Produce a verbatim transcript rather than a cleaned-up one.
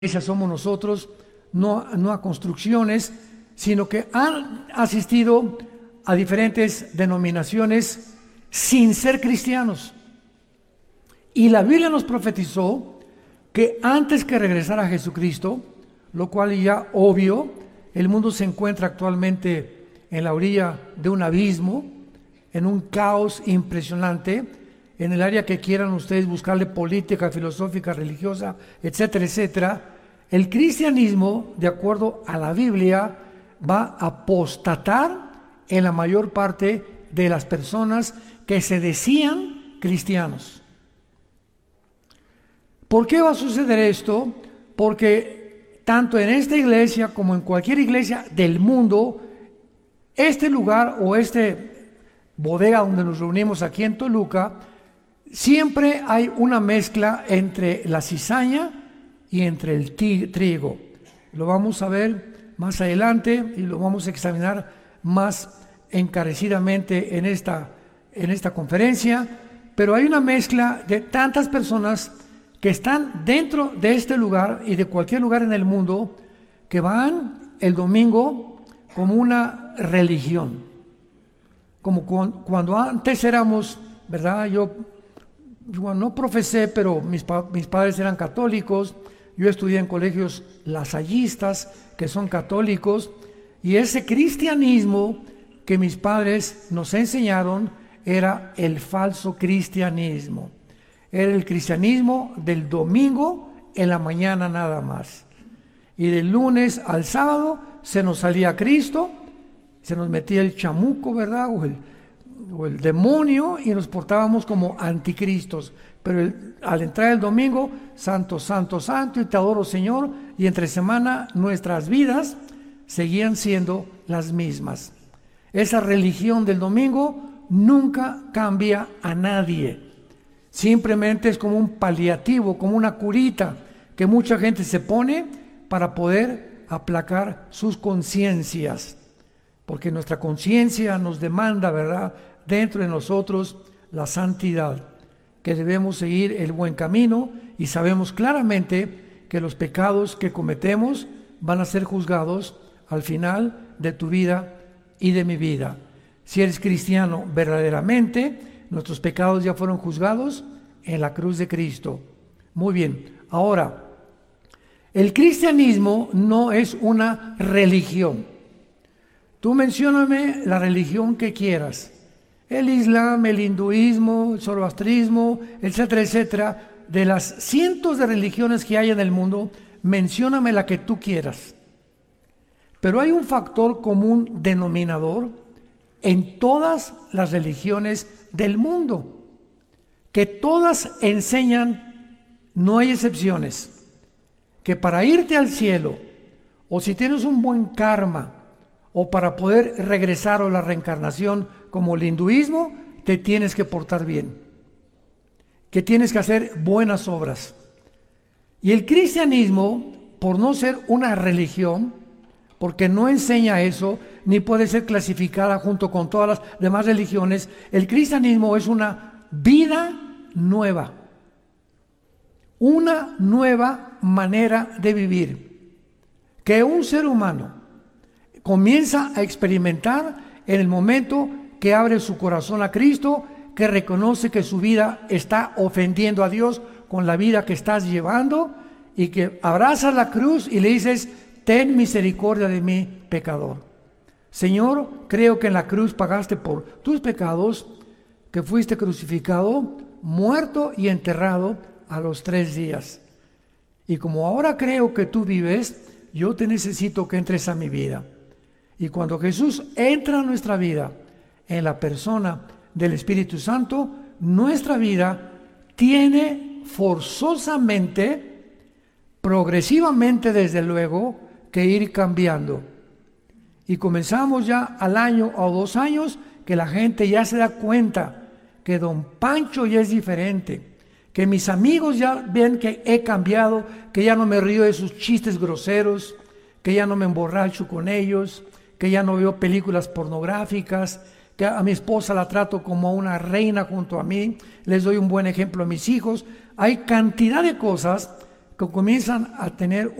iglesia somos nosotros, no, no a construcciones, sino que han asistido a diferentes denominaciones sin ser cristianos. Y la Biblia nos profetizó que antes que regresara Jesucristo, lo cual ya obvio, el mundo se encuentra actualmente en la orilla de un abismo, en un caos impresionante, en el área que quieran ustedes buscarle política, filosófica, religiosa, etcétera, etcétera. El cristianismo, de acuerdo a la Biblia, va a apostatar en la mayor parte de las personas que se decían cristianos. ¿Por qué va a suceder esto? Porque tanto en esta iglesia como en cualquier iglesia del mundo, este lugar o este bodega donde nos reunimos aquí en Toluca, siempre hay una mezcla entre la cizaña y entre el trigo. Lo vamos a ver más adelante y lo vamos a examinar más encarecidamente en esta, en esta conferencia, pero hay una mezcla de tantas personas que están dentro de este lugar y de cualquier lugar en el mundo, que van el domingo como una religión, como cuando antes éramos, ¿verdad? Yo, yo no profesé, pero mis, mis padres eran católicos. Yo estudié en colegios lasallistas que son católicos, y ese cristianismo que mis padres nos enseñaron era el falso cristianismo. Era el cristianismo del domingo en la mañana nada más. Y del lunes al sábado se nos salía Cristo, se nos metía el chamuco, ¿verdad? O el, o el demonio, y nos portábamos como anticristos. Pero el, al entrar el domingo, santo, santo, santo, y te adoro, Señor, y entre semana nuestras vidas seguían siendo las mismas. Esa religión del domingo nunca cambia a nadie. Simplemente es como un paliativo, como una curita que mucha gente se pone para poder aplacar sus conciencias. Porque nuestra conciencia nos demanda, ¿verdad?, dentro de nosotros la santidad, que debemos seguir el buen camino, y sabemos claramente que los pecados que cometemos van a ser juzgados al final de tu vida y de mi vida. Si eres cristiano verdaderamente, nuestros pecados ya fueron juzgados en la cruz de Cristo. Muy bien, ahora, el cristianismo no es una religión. Tú mencióname la religión que quieras. El islam, el hinduismo, el zoroastrismo, etcétera, etcétera. De las cientos de religiones que hay en el mundo, mencióname la que tú quieras. Pero hay un factor común denominador en todas las religiones del mundo, que todas enseñan, no hay excepciones, que para irte al cielo, o si tienes un buen karma, o para poder regresar, o la reencarnación, como el hinduismo, te tienes que portar bien, que tienes que hacer buenas obras. Y el cristianismo, por no ser una religión, porque no enseña eso, ni puede ser clasificada junto con todas las demás religiones, el cristianismo es una vida nueva, una nueva manera de vivir, que un ser humano comienza a experimentar en el momento que abre su corazón a Cristo, que reconoce que su vida está ofendiendo a Dios con la vida que estás llevando, y que abrazas la cruz y le dices: ten misericordia de mí, pecador. Señor, creo que en la cruz pagaste por tus pecados, que fuiste crucificado, muerto y enterrado a los tres días. Y como ahora creo que tú vives, yo te necesito que entres a mi vida. Y cuando Jesús entra a nuestra vida, en la persona del Espíritu Santo, nuestra vida tiene forzosamente, progresivamente desde luego, que ir cambiando. Y comenzamos ya al año o dos años que la gente ya se da cuenta que don Pancho ya es diferente, que mis amigos ya ven que he cambiado, que ya no me río de sus chistes groseros, que ya no me emborracho con ellos, que ya no veo películas pornográficas, que a mi esposa la trato como a una reina junto a mí, les doy un buen ejemplo a mis hijos. Hay cantidad de cosas que comienzan a tener